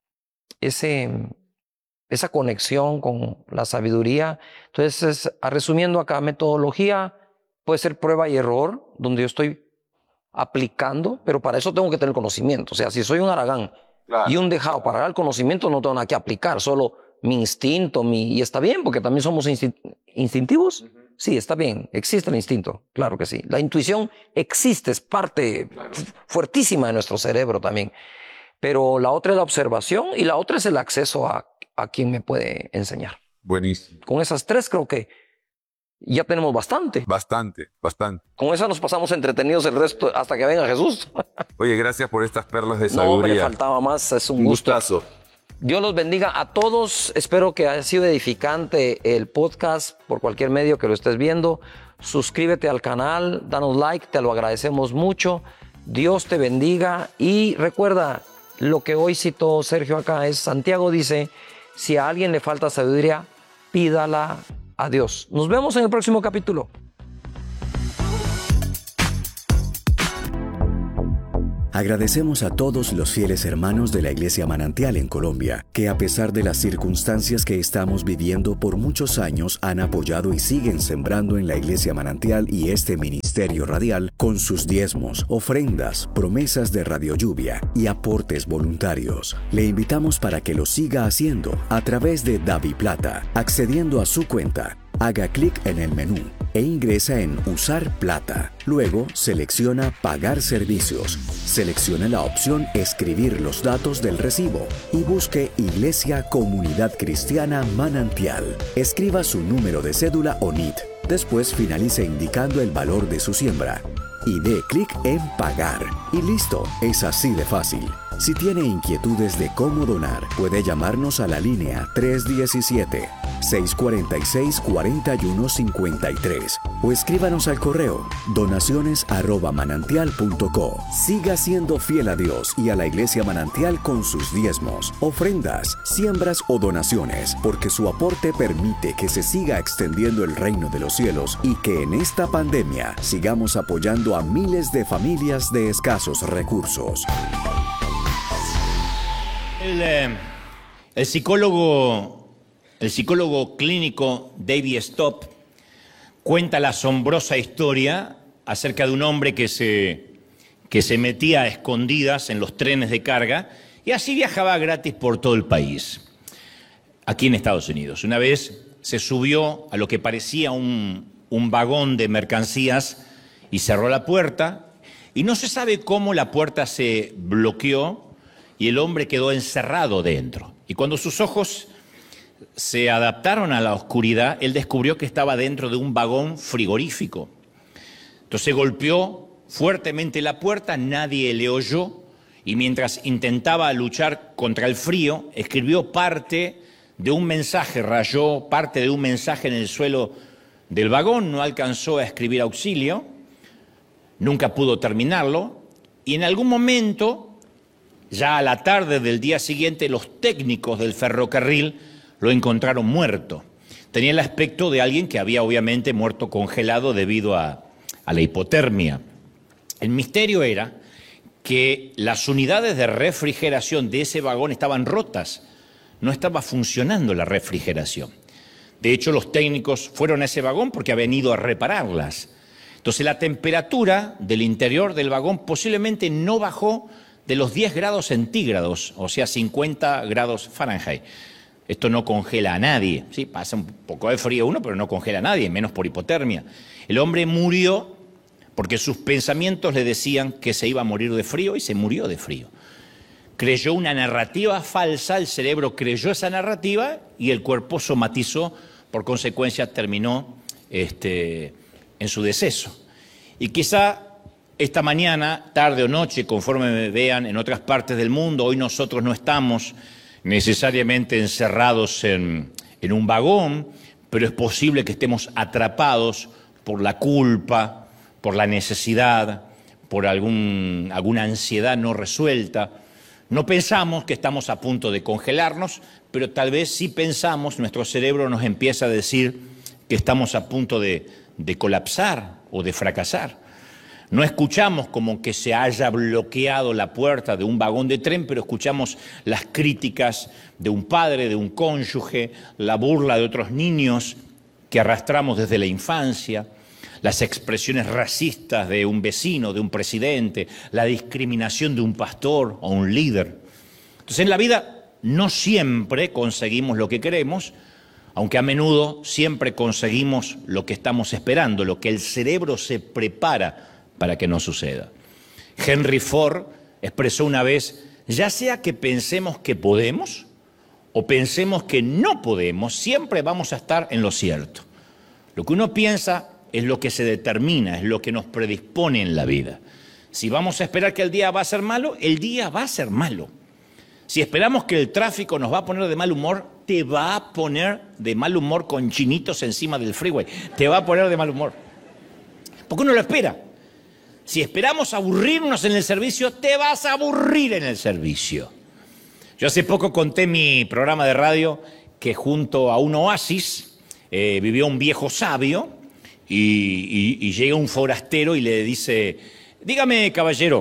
conexión con la sabiduría. Entonces, resumiendo acá, metodología puede ser prueba y error, donde yo estoy aplicando, pero para eso tengo que tener conocimiento. O sea, si soy un haragán y un dejado para dar el conocimiento, no tengo nada que aplicar, solo mi instinto, y está bien, porque también somos instintivos. Sí, está bien, existe el instinto, claro que sí. La intuición existe, es parte fuertísima de nuestro cerebro también. Pero la otra es la observación y la otra es el acceso a quien me puede enseñar. Buenísimo. Con esas tres creo que ya tenemos bastante. Bastante. Con esa nos pasamos entretenidos el resto hasta que venga Jesús. Oye, gracias por estas perlas de No, sabiduría. me faltaba más, es un gustazo. Dios los bendiga a todos. Espero que haya sido edificante el podcast por cualquier medio que lo estés viendo. Suscríbete al canal, danos like, te lo agradecemos mucho. Dios te bendiga y recuerda, lo que hoy citó Sergio acá es, Santiago dice, si a alguien le falta sabiduría, pídala a Dios. Nos vemos en el próximo capítulo. Agradecemos a todos los fieles hermanos de la Iglesia Manantial en Colombia, que a pesar de las circunstancias que estamos viviendo por muchos años han apoyado y siguen sembrando en la Iglesia Manantial y este ministerio radial con sus diezmos, ofrendas, promesas de Radio Lluvia y aportes voluntarios. Le invitamos para que lo siga haciendo a través de DaviPlata, accediendo a su cuenta. Haga clic en el menú e ingresa en Usar Plata. Luego selecciona Pagar servicios. Seleccione la opción Escribir los datos del recibo y busque Iglesia Comunidad Cristiana Manantial. Escriba su número de cédula o NIT. Después finalice indicando el valor de su siembra y dé clic en Pagar. Y listo, es así de fácil. Si tiene inquietudes de cómo donar, puede llamarnos a la línea 317-646-4153 o escríbanos al correo donaciones@manantial.co. Siga siendo fiel a Dios y a la Iglesia Manantial con sus diezmos, ofrendas, siembras o donaciones, porque su aporte permite que se siga extendiendo el reino de los cielos y que en esta pandemia sigamos apoyando a miles de familias de escasos recursos. El psicólogo clínico David Stopp cuenta la asombrosa historia acerca de un hombre que se metía a escondidas en los trenes de carga y así viajaba gratis por todo el país, aquí en Estados Unidos. Una vez se subió a lo que parecía un vagón de mercancías y cerró la puerta, y no se sabe cómo la puerta se bloqueó y el hombre quedó encerrado dentro. Y cuando sus ojos se adaptaron a la oscuridad, él descubrió que estaba dentro de un vagón frigorífico. Entonces golpeó fuertemente la puerta, nadie le oyó, y mientras intentaba luchar contra el frío, escribió parte de un mensaje, rayó parte de un mensaje en el suelo del vagón, no alcanzó a escribir auxilio, nunca pudo terminarlo, y en algún momento, ya a la tarde del día siguiente, los técnicos del ferrocarril lo encontraron muerto. Tenía el aspecto de alguien que había obviamente muerto congelado debido a la hipotermia. El misterio era que las unidades de refrigeración de ese vagón estaban rotas. No estaba funcionando la refrigeración. De hecho, los técnicos fueron a ese vagón porque habían ido a repararlas. Entonces, la temperatura del interior del vagón posiblemente no bajó de los 10 grados centígrados, o sea, 50 grados Fahrenheit. Esto no congela a nadie, ¿sí? Pasa un poco de frío uno, pero no congela a nadie, menos por hipotermia. El hombre murió porque sus pensamientos le decían que se iba a morir de frío y se murió de frío. Creyó una narrativa falsa, el cerebro creyó esa narrativa y el cuerpo somatizó, por consecuencia terminó en su deceso. Y quizá esta mañana, tarde o noche, conforme me vean en otras partes del mundo, hoy nosotros no estamos necesariamente encerrados en un vagón, pero es posible que estemos atrapados por la culpa, por la necesidad, por alguna ansiedad no resuelta. No pensamos que estamos a punto de congelarnos, pero tal vez sí pensamos, nuestro cerebro nos empieza a decir que estamos a punto de colapsar o de fracasar. No escuchamos como que se haya bloqueado la puerta de un vagón de tren, pero escuchamos las críticas de un padre, de un cónyuge, la burla de otros niños que arrastramos desde la infancia, las expresiones racistas de un vecino, de un presidente, la discriminación de un pastor o un líder. Entonces, en la vida no siempre conseguimos lo que queremos, aunque a menudo siempre conseguimos lo que estamos esperando, lo que el cerebro se prepara para que no suceda. Henry Ford expresó una vez, ya sea que pensemos que podemos o pensemos que no podemos, siempre vamos a estar en lo cierto. Lo que uno piensa es lo que se determina, es lo que nos predispone en la vida. Si vamos a esperar que el día va a ser malo, el día va a ser malo. Si esperamos que el tráfico nos va a poner de mal humor, te va a poner de mal humor con chinitos encima del freeway. Te va a poner de mal humor. Porque uno lo espera. Si esperamos aburrirnos en el servicio, te vas a aburrir en el servicio. Yo hace poco conté en mi programa de radio que junto a un oasis vivió un viejo sabio y llega un forastero y le dice, dígame, caballero,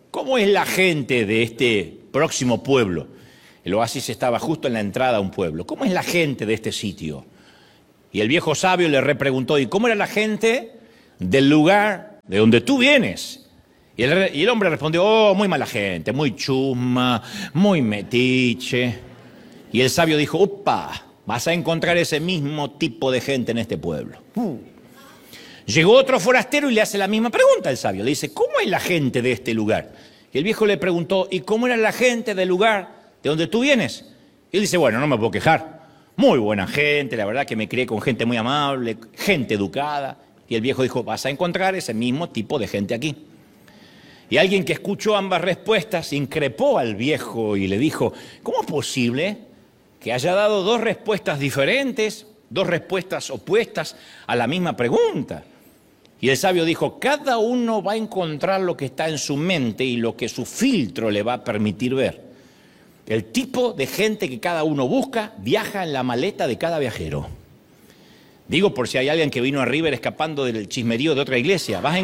¿cómo es la gente de este próximo pueblo? El oasis estaba justo en la entrada a un pueblo. ¿Cómo es la gente de este sitio? Y el viejo sabio le repreguntó, ¿y cómo era la gente del lugar de donde tú vienes? Y el hombre respondió, oh, muy mala gente, muy chusma, muy metiche. Y el sabio dijo, upa, vas a encontrar ese mismo tipo de gente en este pueblo. Llegó otro forastero y le hace la misma pregunta al sabio. Le dice, ¿cómo es la gente de este lugar? Y el viejo le preguntó, ¿y cómo era la gente del lugar de donde tú vienes? Y él dice, bueno, no me puedo quejar. Muy buena gente, la verdad que me crié con gente muy amable, gente educada. Y el viejo dijo, vas a encontrar ese mismo tipo de gente aquí. Y alguien que escuchó ambas respuestas increpó al viejo y le dijo, ¿cómo es posible que haya dado dos respuestas diferentes, dos respuestas opuestas a la misma pregunta? Y el sabio dijo, cada uno va a encontrar lo que está en su mente y lo que su filtro le va a permitir ver. El tipo de gente que cada uno busca viaja en la maleta de cada viajero. Digo por si hay alguien que vino a River escapando del chismerío de otra iglesia, vas a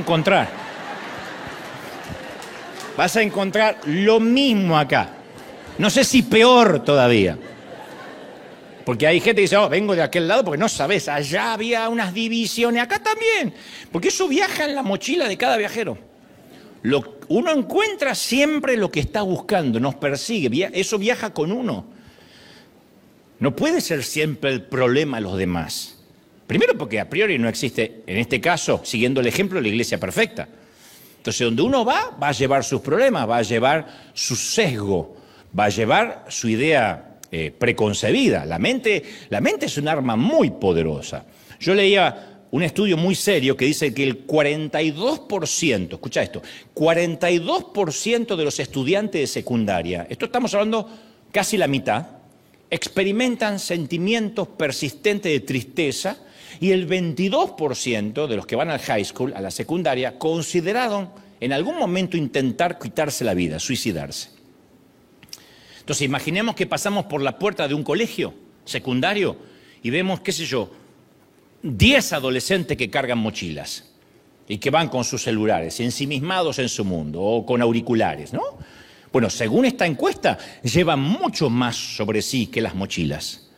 encontrar lo mismo acá. No sé si peor todavía. Porque hay gente que dice, oh, vengo de aquel lado porque no sabes, allá había unas divisiones, acá también. Porque eso viaja en la mochila de cada viajero. Uno encuentra siempre lo que está buscando, nos persigue, eso viaja con uno. No puede ser siempre el problema los demás. Primero porque a priori no existe, en este caso, siguiendo el ejemplo, la iglesia perfecta. Entonces, donde uno va a llevar sus problemas, va a llevar su sesgo, va a llevar su idea preconcebida. La mente es un arma muy poderosa. Yo leía un estudio muy serio que dice que el 42%, escucha esto, 42% de los estudiantes de secundaria, esto estamos hablando casi la mitad, experimentan sentimientos persistentes de tristeza y el 22% de los que van al high school, a la secundaria, consideraron en algún momento intentar quitarse la vida, suicidarse. Entonces imaginemos que pasamos por la puerta de un colegio secundario y vemos, qué sé yo, 10 adolescentes que cargan mochilas y que van con sus celulares, ensimismados en su mundo o con auriculares, ¿no? Bueno, según esta encuesta, llevan mucho más sobre sí que las mochilas.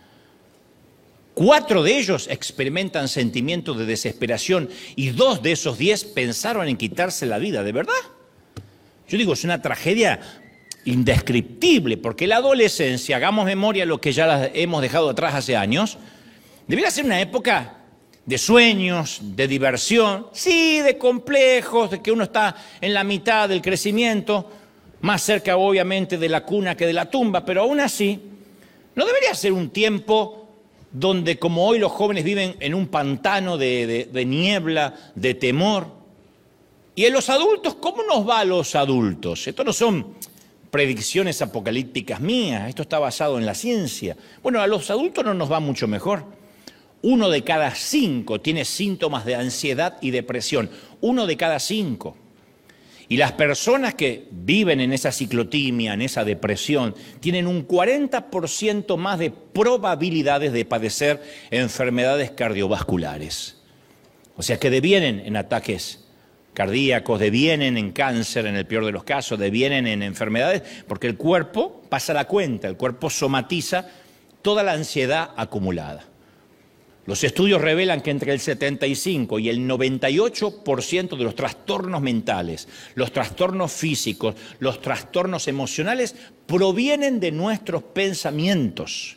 4 de ellos experimentan sentimientos de desesperación y 2 de esos 10 pensaron en quitarse la vida, ¿de verdad? Yo digo, es una tragedia indescriptible, porque la adolescencia, hagamos memoria de lo que ya hemos dejado atrás hace años, debería ser una época de sueños, de diversión, sí, de complejos, de que uno está en la mitad del crecimiento, más cerca obviamente de la cuna que de la tumba, pero aún así, no debería ser un tiempo donde como hoy los jóvenes viven en un pantano de niebla, de temor. Y en los adultos, ¿cómo nos va a los adultos? Esto no son predicciones apocalípticas mías, esto está basado en la ciencia. Bueno, a los adultos no nos va mucho mejor. 1 de cada 5 tiene síntomas de ansiedad y depresión. 1 de cada 5. Y las personas que viven en esa ciclotimia, en esa depresión, tienen un 40% más de probabilidades de padecer enfermedades cardiovasculares. O sea que devienen en ataques cardíacos, devienen en cáncer, en el peor de los casos, devienen en enfermedades, porque el cuerpo pasa la cuenta, el cuerpo somatiza toda la ansiedad acumulada. Los estudios revelan que entre el 75 y el 98% de los trastornos mentales, los trastornos físicos, los trastornos emocionales provienen de nuestros pensamientos.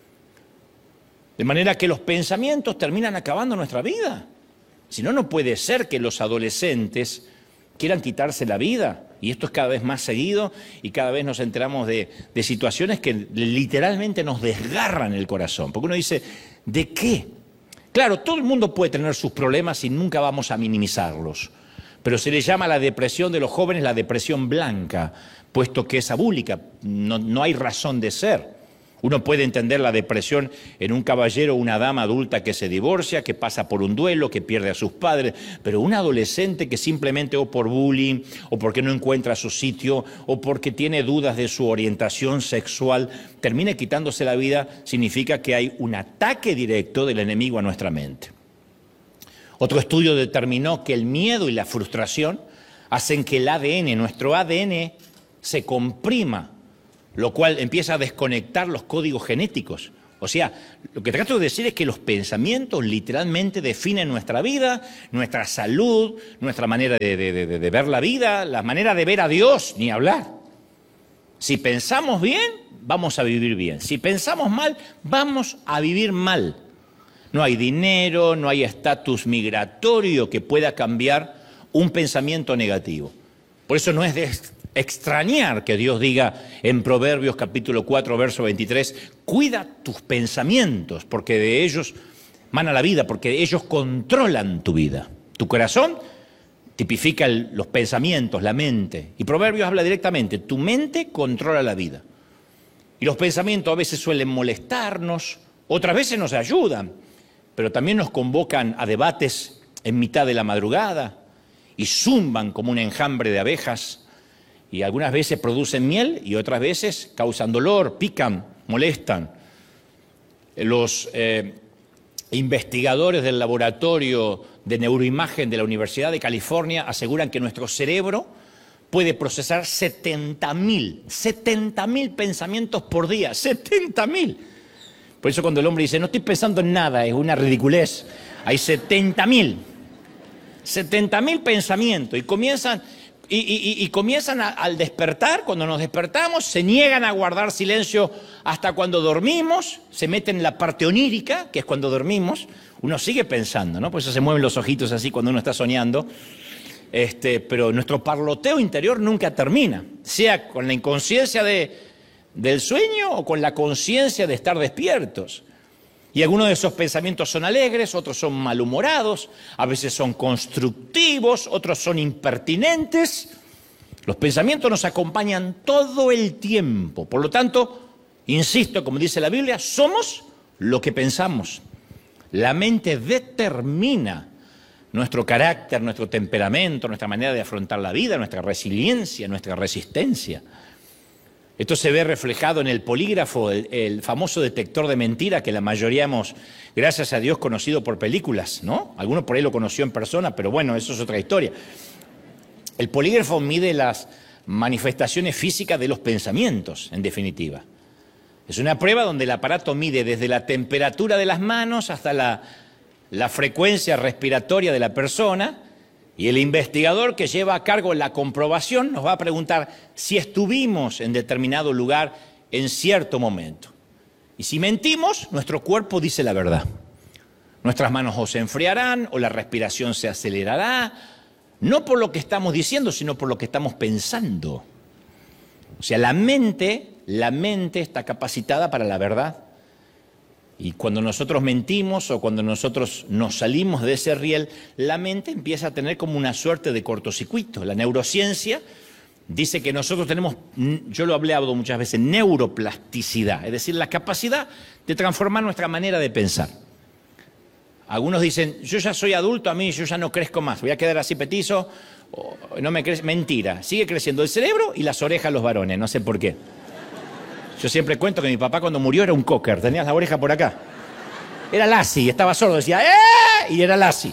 De manera que los pensamientos terminan acabando nuestra vida. Si no, no puede ser que los adolescentes quieran quitarse la vida. Y esto es cada vez más seguido y cada vez nos enteramos de situaciones que literalmente nos desgarran el corazón. Porque uno dice, ¿de qué? Claro, todo el mundo puede tener sus problemas y nunca vamos a minimizarlos. Pero se le llama a la depresión de los jóvenes la depresión blanca, puesto que es abúlica, no hay razón de ser. Uno puede entender la depresión en un caballero o una dama adulta que se divorcia, que pasa por un duelo, que pierde a sus padres, pero un adolescente que simplemente o por bullying, o porque no encuentra su sitio, o porque tiene dudas de su orientación sexual, termine quitándose la vida, significa que hay un ataque directo del enemigo a nuestra mente. Otro estudio determinó que el miedo y la frustración hacen que el ADN, nuestro ADN, se comprima, lo cual empieza a desconectar los códigos genéticos. O sea, lo que trato de decir es que los pensamientos literalmente definen nuestra vida, nuestra salud, nuestra manera de ver la vida, la manera de ver a Dios, ni hablar. Si pensamos bien, vamos a vivir bien. Si pensamos mal, vamos a vivir mal. No hay dinero, no hay estatus migratorio que pueda cambiar un pensamiento negativo. Por eso no es de extrañar que Dios diga en Proverbios capítulo 4, verso 23, cuida tus pensamientos, porque de ellos mana la vida, porque ellos controlan tu vida. Tu corazón tipifica los pensamientos, la mente. Y Proverbios habla directamente, tu mente controla la vida. Y los pensamientos a veces suelen molestarnos, otras veces nos ayudan, pero también nos convocan a debates en mitad de la madrugada y zumban como un enjambre de abejas. Y algunas veces producen miel y otras veces causan dolor, pican, molestan. Los investigadores del laboratorio de neuroimagen de la Universidad de California aseguran que nuestro cerebro puede procesar 70.000 pensamientos por día. 70.000. Por eso cuando el hombre dice, no estoy pensando en nada, es una ridiculez. Hay 70.000 pensamientos y comienzan al despertar, cuando nos despertamos, se niegan a guardar silencio hasta cuando dormimos, se meten en la parte onírica, que es cuando dormimos, uno sigue pensando, ¿no? Por eso se mueven los ojitos así cuando uno está soñando, pero nuestro parloteo interior nunca termina, sea con la inconsciencia del sueño o con la conciencia de estar despiertos. Y algunos de esos pensamientos son alegres, otros son malhumorados, a veces son constructivos, otros son impertinentes. Los pensamientos nos acompañan todo el tiempo. Por lo tanto, insisto, como dice la Biblia, somos lo que pensamos. La mente determina nuestro carácter, nuestro temperamento, nuestra manera de afrontar la vida, nuestra resiliencia, nuestra resistencia. Esto se ve reflejado en el polígrafo, el famoso detector de mentiras que la mayoría hemos, gracias a Dios, conocido por películas, ¿no? Algunos por ahí lo conoció en persona, pero bueno, eso es otra historia. El polígrafo mide las manifestaciones físicas de los pensamientos, en definitiva. Es una prueba donde el aparato mide desde la temperatura de las manos hasta la frecuencia respiratoria de la persona. Y el investigador que lleva a cargo la comprobación nos va a preguntar si estuvimos en determinado lugar en cierto momento. Y si mentimos, nuestro cuerpo dice la verdad. Nuestras manos o se enfriarán o la respiración se acelerará, no por lo que estamos diciendo, sino por lo que estamos pensando. O sea, la mente está capacitada para la verdad. Y cuando nosotros mentimos o cuando nosotros nos salimos de ese riel, la mente empieza a tener como una suerte de cortocircuito. La neurociencia dice que nosotros tenemos, yo lo he hablado muchas veces, neuroplasticidad, es decir, la capacidad de transformar nuestra manera de pensar. Algunos dicen, yo ya soy adulto, a mí yo ya no crezco más, voy a quedar así petizo, no me crece. Mentira, sigue creciendo el cerebro y las orejas los varones, no sé por qué. Yo siempre cuento que mi papá cuando murió era un cocker, tenía la oreja por acá. Era Lassie, estaba sordo, decía ¡eh! Y era Lassie.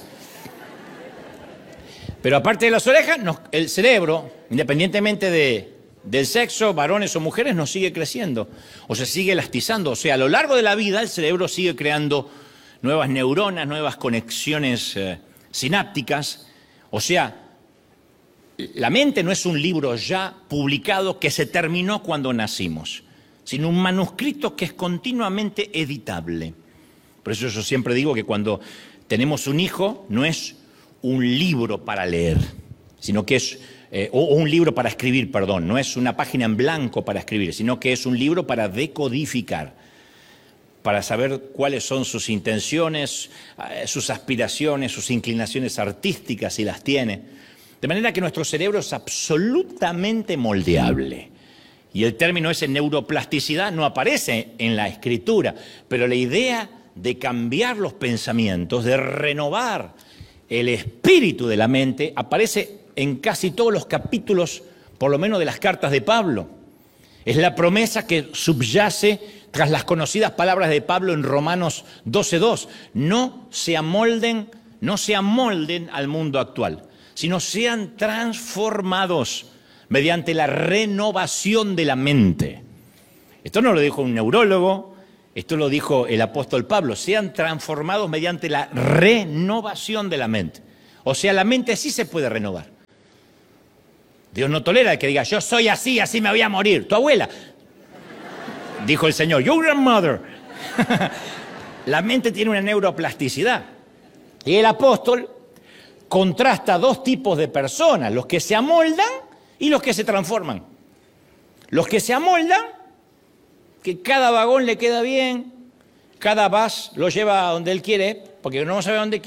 Pero aparte de las orejas, el cerebro, independientemente del sexo, varones o mujeres, nos sigue creciendo o se sigue elastizando. O sea, a lo largo de la vida el cerebro sigue creando nuevas neuronas, nuevas conexiones sinápticas. O sea, la mente no es un libro ya publicado que se terminó cuando nacimos, sino un manuscrito que es continuamente editable. Por eso yo siempre digo que cuando tenemos un hijo no es un libro para leer, sino que es, o un libro para escribir, perdón, no es una página en blanco para escribir, sino que es un libro para decodificar, para saber cuáles son sus intenciones, sus aspiraciones, sus inclinaciones artísticas, si las tiene. De manera que nuestro cerebro es absolutamente moldeable. Y el término ese neuroplasticidad no aparece en la escritura, pero la idea de cambiar los pensamientos, de renovar el espíritu de la mente, aparece en casi todos los capítulos, por lo menos de las cartas de Pablo. Es la promesa que subyace tras las conocidas palabras de Pablo en Romanos 12:2. No se amolden al mundo actual, sino sean transformados mediante la renovación de la mente. Esto no lo dijo un neurólogo, esto lo dijo el apóstol Pablo, sean transformados mediante la renovación de la mente. O sea, la mente sí se puede renovar. Dios no tolera que diga, yo soy así, así me voy a morir. Tu abuela, dijo el Señor, your grandmother. La mente tiene una neuroplasticidad. Y el apóstol contrasta dos tipos de personas, los que se amoldan y los que se transforman. Los que se amoldan, que cada vagón le queda bien, cada bus lo lleva a donde él quiere, porque no sabe a dónde quiere.